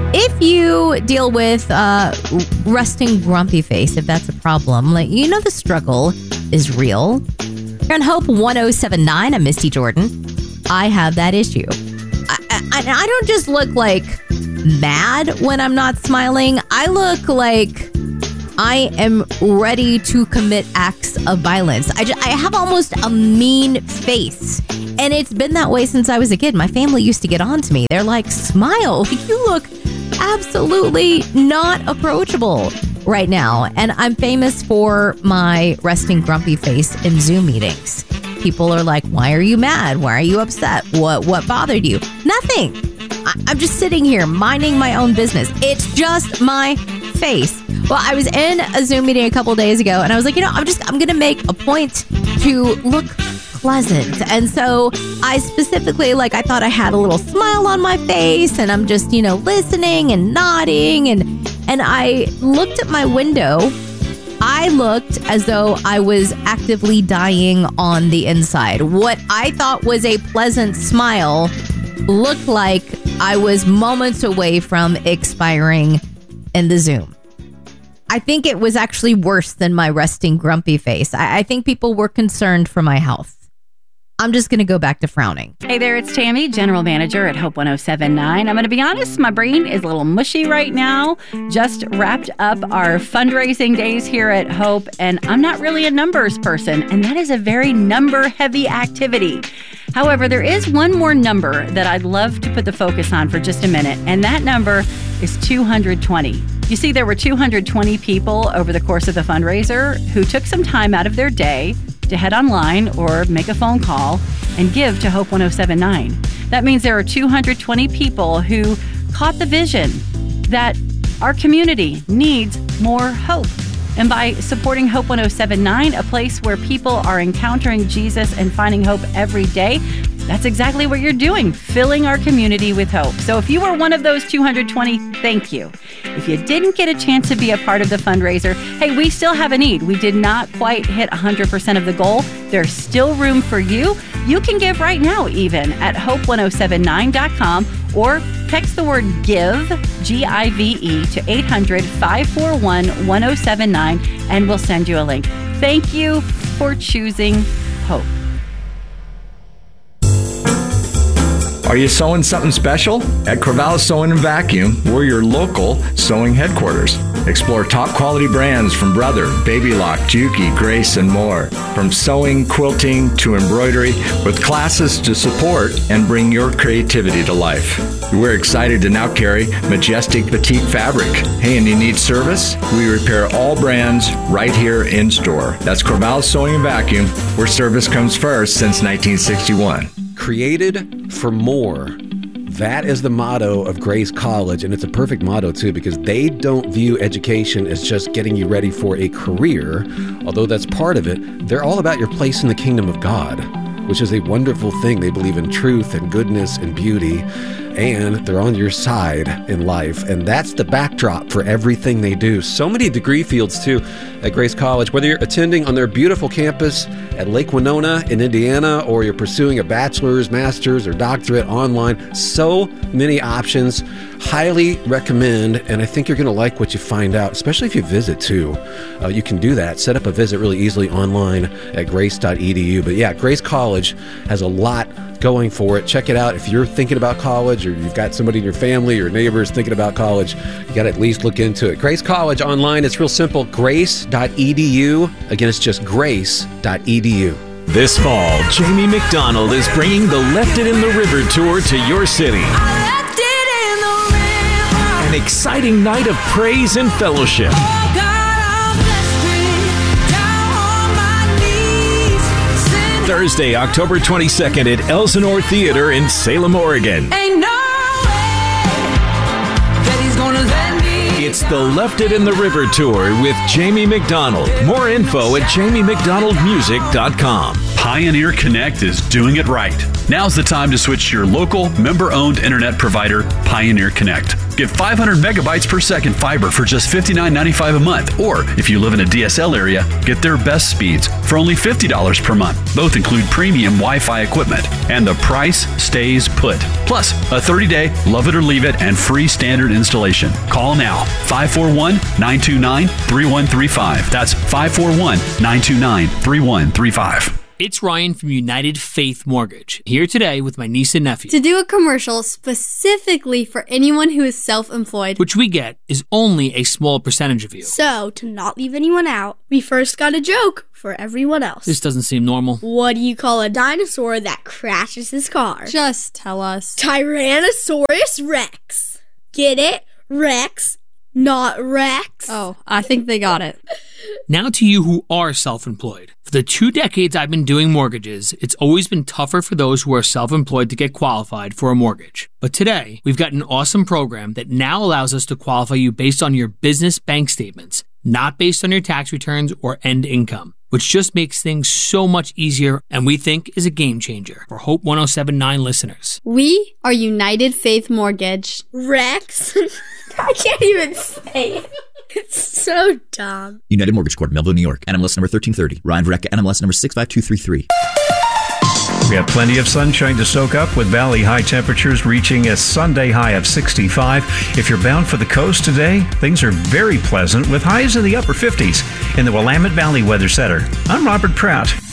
If you deal with resting grumpy face, if that's a problem, like, you know, the struggle is real. You're on Hope 1079. I'm Misty Jordan. I have that issue. I don't just look like mad when I'm not smiling. I look like I am ready to commit acts of violence. I have almost a mean face. And it's been that way since I was a kid. My family used to get on to me. They're like, smile. You look absolutely not approachable right now. And I'm famous for my resting grumpy face in Zoom meetings. People are like, why are you mad? Why are you upset? What bothered you? Nothing. I'm just sitting here minding my own business. It's just my face. Well, I was in a Zoom meeting a couple days ago, and I was like, I'm going to make a point to look pleasant. And so I specifically, I thought I had a little smile on my face, and I'm just, listening and nodding. And I looked at my window. I looked as though I was actively dying on the inside. What I thought was a pleasant smile looked like I was moments away from expiring in the Zoom. I think it was actually worse than my resting grumpy face. I think people were concerned for my health. I'm just going to go back to frowning. Hey there, it's Tammy, General Manager at Hope 1079. I'm going to be honest, my brain is a little mushy right now. Just wrapped up our fundraising days here at Hope, and I'm not really a numbers person, and that is a very number-heavy activity. However, there is one more number that I'd love to put the focus on for just a minute, and that number is 220. You see, there were 220 people over the course of the fundraiser who took some time out of their day to head online or make a phone call and give to Hope 1079. That means there are 220 people who caught the vision that our community needs more hope. And by supporting Hope 1079, a place where people are encountering Jesus and finding hope every day, that's exactly what you're doing, filling our community with hope. So if you were one of those 220, thank you. If you didn't get a chance to be a part of the fundraiser, hey, we still have a need. We did not quite hit 100% of the goal. There's still room for you. You can give right now even at hope1079.com or text the word GIVE, G-I-V-E, to 800-541-1079 and we'll send you a link. Thank you for choosing hope. Are you sewing something special? At Corvallis Sewing and Vacuum, we're your local sewing headquarters. Explore top quality brands from Brother, Baby Lock, Juki, Grace, and more. From sewing, quilting, to embroidery, with classes to support and bring your creativity to life. We're excited to now carry Majestic Petite Fabric. Hey, and you need service? We repair all brands right here in store. That's Corvallis Sewing and Vacuum, where service comes first since 1961. Created for more. That is the motto of Grace College, and it's a perfect motto, too, because they don't view education as just getting you ready for a career, although that's part of it. They're all about your place in the kingdom of God, which is a wonderful thing. They believe in truth and goodness and beauty, and they're on your side in life, and that's the backdrop for everything they do. So many degree fields, too, at Grace College. Whether you're attending on their beautiful campus at Lake Winona in Indiana, or you're pursuing a bachelor's, master's, or doctorate online, so many options. Highly recommend, and I think you're going to like what you find out, especially if you visit, too. You can do that. Set up a visit really easily online at grace.edu. But yeah, Grace College has a lot going for it. Check it out. If you're thinking about college, or you've got somebody in your family or neighbors thinking about college, you got to at least look into it. Grace College online, it's real simple. Grace.edu. Again, it's just grace.edu. This fall, Jamie McDonald is bringing the Left It in the River tour to your city. An exciting night of praise and fellowship. Thursday, October 22nd at Elsinore Theater in Salem, Oregon. Ain't no way that he's gonna let me. It's the Left It in the River tour with Jamie McDonald. More info at jamiemcdonaldmusic.com. Pioneer Connect is doing it right. Now's the time to switch to your local member-owned internet provider, Pioneer Connect. Get 500 megabytes per second fiber for just $59.95 a month. Or if you live in a DSL area, get their best speeds for only $50 per month. Both include premium Wi-Fi equipment. And the price stays put. Plus, a 30-day love it or leave it and free standard installation. Call now, 541-929-3135. That's 541-929-3135. It's Ryan from United Faith Mortgage, here today with my niece and nephew. To do a commercial specifically for anyone who is self-employed, Which we get is only a small percentage of you. So, to not leave anyone out, we first got a joke for everyone else. This doesn't seem normal. What do you call a dinosaur that crashes his car? Just tell us. Tyrannosaurus Rex. Get it? Rex, not Rex. Oh, I think they got it. Now to you who are self-employed. For the 2 decades I've been doing mortgages, it's always been tougher for those who are self-employed to get qualified for a mortgage. But today, we've got an awesome program that now allows us to qualify you based on your business bank statements, not based on your tax returns or end income, which just makes things so much easier and we think is a game changer for Hope 107.9 listeners. We are United Faith Mortgage. Rex? I can't even say it. It's so dumb. United Mortgage Corp, Melville, New York. NMLS number 1330. Ryan Verrecka, NMLS number 65233. We have plenty of sunshine to soak up with valley high temperatures reaching a Sunday high of 65. If you're bound for the coast today, things are very pleasant with highs in the upper 50s in the Willamette Valley Weather Center. I'm Robert Pratt.